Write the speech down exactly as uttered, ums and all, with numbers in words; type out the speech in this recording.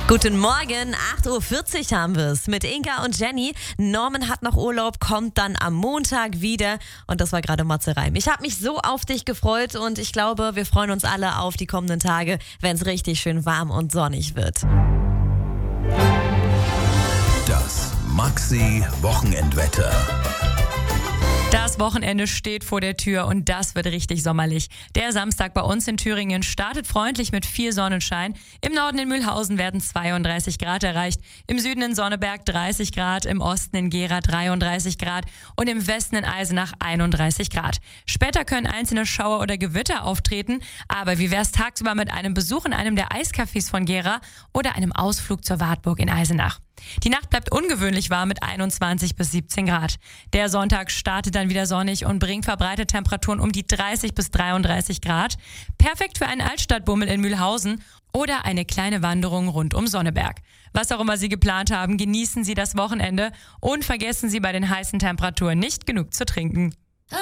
Guten Morgen, acht Uhr vierzig haben wir es mit Inka und Jenny. Norman hat noch Urlaub, kommt dann am Montag wieder und das war gerade Matze Reim. Ich habe mich so auf dich gefreut und ich glaube, wir freuen uns alle auf die kommenden Tage, wenn es richtig schön warm und sonnig wird. Das Maxi-Wochenendwetter. Das Wochenende steht vor der Tür und das wird richtig sommerlich. Der Samstag bei uns in Thüringen startet freundlich mit viel Sonnenschein. Im Norden in Mühlhausen werden zweiunddreißig Grad erreicht, im Süden in Sonneberg dreißig Grad, im Osten in Gera dreiunddreißig Grad und im Westen in Eisenach einunddreißig Grad. Später können einzelne Schauer oder Gewitter auftreten, aber wie wär's tagsüber mit einem Besuch in einem der Eiscafés von Gera oder einem Ausflug zur Wartburg in Eisenach? Die Nacht bleibt ungewöhnlich warm mit einundzwanzig bis siebzehn Grad. Der Sonntag startet dann wieder sonnig und bringt verbreitete Temperaturen um die dreißig bis dreiunddreißig Grad. Perfekt für einen Altstadtbummel in Mühlhausen oder eine kleine Wanderung rund um Sonneberg. Was auch immer Sie geplant haben, genießen Sie das Wochenende und vergessen Sie bei den heißen Temperaturen nicht genug zu trinken.